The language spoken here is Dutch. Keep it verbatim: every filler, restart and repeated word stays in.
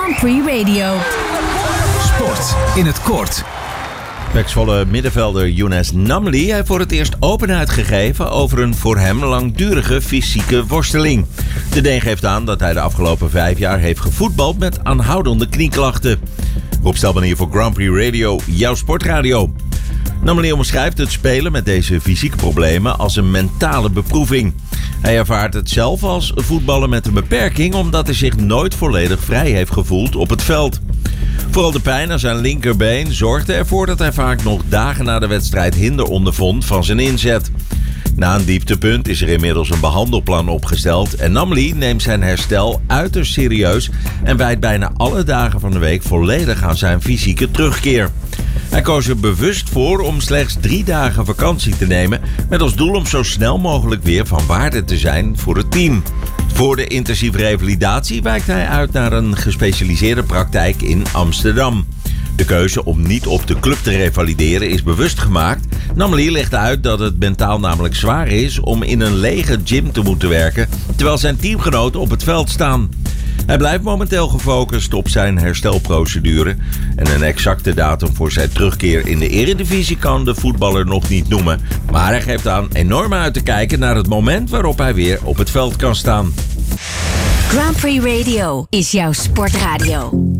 Grand Prix Radio. Sport in het kort. Pek-Zwolle middenvelder Younes Namli heeft voor het eerst openheid gegeven over een voor hem langdurige fysieke worsteling. De Deen geeft aan dat hij de afgelopen vijf jaar heeft gevoetbald met aanhoudende knieklachten. Rob Stelman hier voor Grand Prix Radio, jouw sportradio. Namli omschrijft het spelen met deze fysieke problemen als een mentale beproeving. Hij ervaart het zelf als voetballen met een beperking omdat hij zich nooit volledig vrij heeft gevoeld op het veld. Vooral de pijn aan zijn linkerbeen zorgde ervoor dat hij vaak nog dagen na de wedstrijd hinder ondervond van zijn inzet. Na een dieptepunt is er inmiddels een behandelplan opgesteld en Namli neemt zijn herstel uiterst serieus en wijdt bijna alle dagen van de week volledig aan zijn fysieke terugkeer. Hij koos er bewust voor om slechts drie dagen vakantie te nemen met als doel om zo snel mogelijk weer van waarde te zijn voor het team. Voor de intensieve revalidatie wijkt hij uit naar een gespecialiseerde praktijk in Amsterdam. De keuze om niet op de club te revalideren is bewust gemaakt. Namli legt uit dat het mentaal namelijk zwaar is om in een lege gym te moeten werken, terwijl zijn teamgenoten op het veld staan. Hij blijft momenteel gefocust op zijn herstelprocedure en een exacte datum voor zijn terugkeer in de Eredivisie kan de voetballer nog niet noemen. Maar hij geeft aan enorm uit te kijken naar het moment waarop hij weer op het veld kan staan. Grand Prix Radio is jouw sportradio.